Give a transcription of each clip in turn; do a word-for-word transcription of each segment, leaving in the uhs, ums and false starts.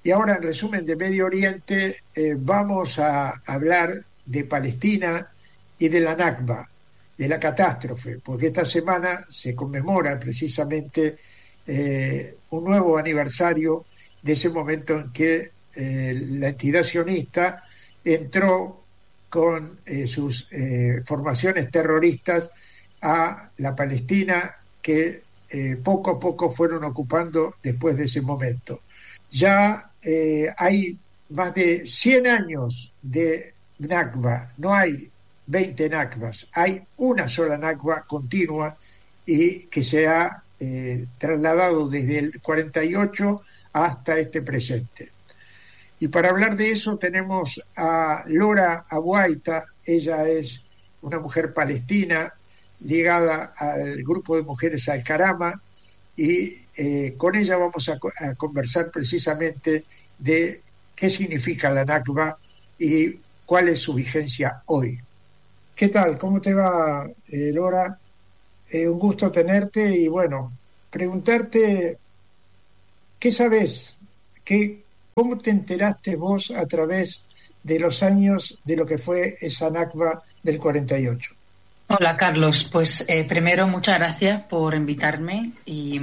Y ahora, en resumen de Medio Oriente, eh, vamos a hablar de Palestina y de la Nakba, de la catástrofe, porque esta semana se conmemora precisamente eh, un nuevo aniversario de ese momento en que eh, la entidad sionista entró con eh, sus eh, formaciones terroristas a la Palestina que eh, poco a poco fueron ocupando después de ese momento. Ya eh, hay más de cien años de Nakba, no hay veinte Nakbas, hay una sola Nakba continua y que se ha eh, trasladado desde el cuarenta y ocho hasta este presente. Y para hablar de eso tenemos a Lora Abuaita. Ella es una mujer palestina ligada al grupo de mujeres Al-Karama, y eh, con ella vamos a, a conversar precisamente de qué significa la Nakba y cuál es su vigencia hoy. ¿Qué tal? ¿Cómo te va, eh, Lora? Eh, un gusto tenerte y bueno, preguntarte, ¿qué sabes? ¿Qué, ¿Cómo te enteraste vos a través de los años de lo que fue esa Nakba del cuarenta y ocho? Hola, Carlos. Pues eh, primero, muchas gracias por invitarme y,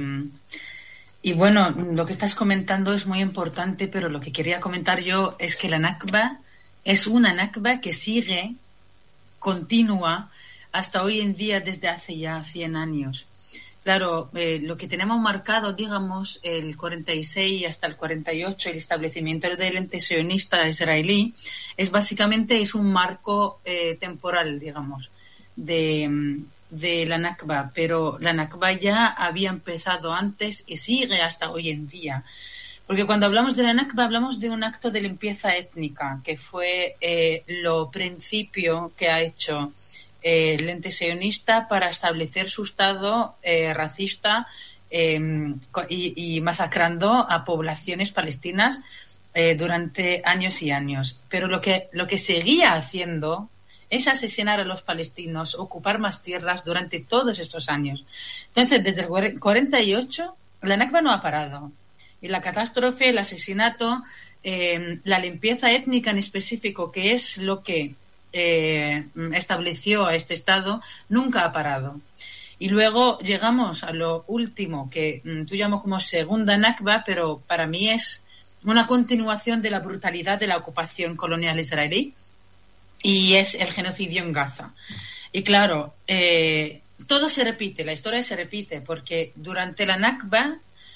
y bueno, lo que estás comentando es muy importante, pero lo que quería comentar yo es que la Nakba es una Nakba que sigue, continúa hasta hoy en día desde hace ya cien años. Claro, eh, lo que tenemos marcado, digamos, el cuarenta y seis hasta el cuarenta y ocho, el establecimiento del ente sionista israelí, es básicamente es un marco eh, temporal, digamos, de, de la Nakba, pero la Nakba ya había empezado antes y sigue hasta hoy en día. Porque cuando hablamos de la Nakba hablamos de un acto de limpieza étnica, que fue eh, lo principio que ha hecho eh, el ente sionista para establecer su estado eh, racista eh, y, y masacrando a poblaciones palestinas eh, durante años y años. Pero lo que, lo que seguía haciendo es asesinar a los palestinos, ocupar más tierras durante todos estos años. Entonces, desde el cuarenta y ocho, la Nakba no ha parado. Y la catástrofe, el asesinato, eh, la limpieza étnica en específico, que es lo que eh, estableció a este Estado, nunca ha parado. Y luego llegamos a lo último, que mm, tú llamas como segunda Nakba, pero para mí es una continuación de la brutalidad de la ocupación colonial israelí, y es el genocidio en Gaza. Y claro, eh, todo se repite, la historia se repite, porque durante la Nakba,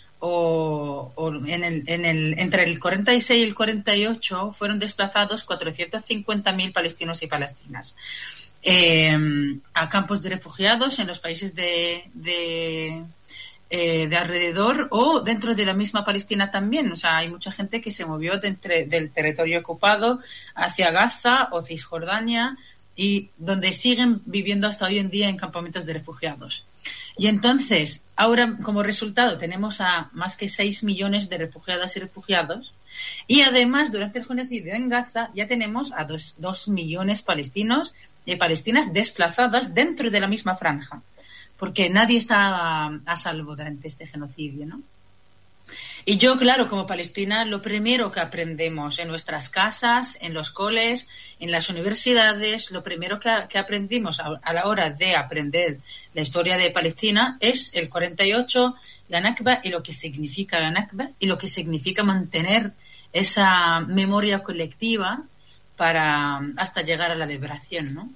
o, o en el, en el, entre el cuarenta y seis y el cuarenta y ocho, fueron desplazados cuatrocientos cincuenta mil palestinos y palestinas eh, a campos de refugiados en los países de, de, eh, de alrededor o dentro de la misma Palestina también. O sea, hay mucha gente que se movió de entre, del territorio ocupado hacia Gaza o Cisjordania, y donde siguen viviendo hasta hoy en día en campamentos de refugiados. Y entonces, ahora como resultado tenemos a más que seis millones de refugiadas y refugiados, y además durante el genocidio en Gaza ya tenemos a dos millones palestinos y palestinas desplazadas dentro de la misma franja, porque nadie está a, a salvo durante este genocidio, ¿no? Y yo, claro, como palestina, lo primero que aprendemos en nuestras casas, en los coles, en las universidades, lo primero que, que aprendimos a, a la hora de aprender la historia de Palestina es el cuarenta y ocho, la Nakba y lo que significa la Nakba y lo que significa mantener esa memoria colectiva para hasta llegar a la liberación, ¿no?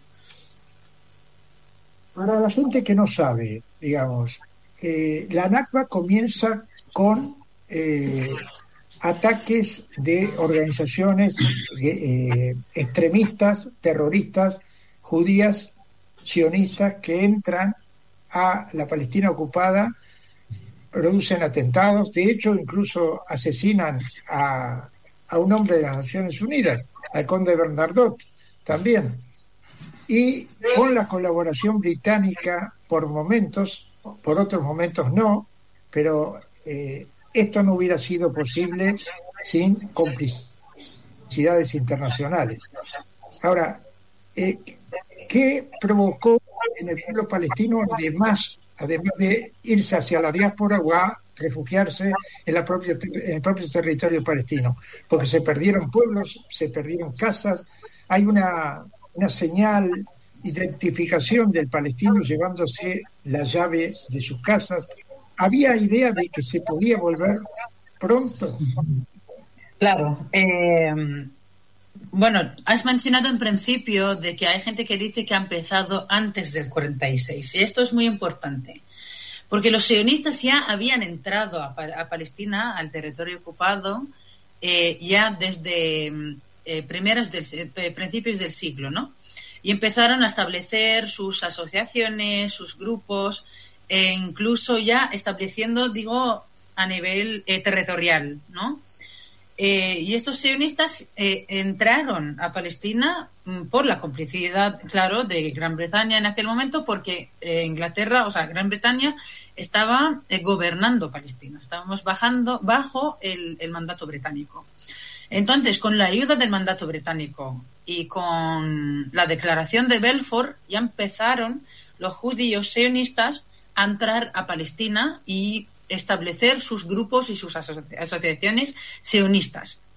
Para la gente que no sabe, digamos, eh, la Nakba comienza con Eh, ataques de organizaciones eh, extremistas, terroristas, judías, sionistas, que entran a la Palestina ocupada, producen atentados, de hecho incluso asesinan a, a un hombre de las Naciones Unidas, al conde Bernardot también, y con la colaboración británica por momentos, por otros momentos no, pero eh, esto no hubiera sido posible sin complicidades internacionales. Ahora, eh, ¿qué provocó en el pueblo palestino, además, además de irse hacia la diáspora o a refugiarse en, la propia, en el propio territorio palestino, porque se perdieron pueblos, se perdieron casas, hay una, una señal, identificación del palestino llevándose la llave de sus casas. ¿Había idea de que se podía volver pronto? Claro. Eh, bueno, has mencionado en principio de que hay gente que dice que ha empezado antes del cuarenta y seis, y esto es muy importante, porque los sionistas ya habían entrado a, a Palestina, al territorio ocupado, eh, ya desde eh, primeros del, eh, principios del siglo, ¿no? Y empezaron a establecer sus asociaciones, sus grupos, e incluso ya estableciendo, digo, a nivel eh, territorial, ¿no? Eh, y estos sionistas eh, entraron a Palestina mm, por la complicidad, claro, de Gran Bretaña en aquel momento, porque eh, Inglaterra, o sea, Gran Bretaña estaba eh, gobernando Palestina. Estábamos bajando bajo el, el mandato británico. Entonces, con la ayuda del mandato británico y con la declaración de Balfour, ya empezaron los judíos sionistas a entrar a Palestina y establecer sus grupos y sus aso- asociaciones sionistas.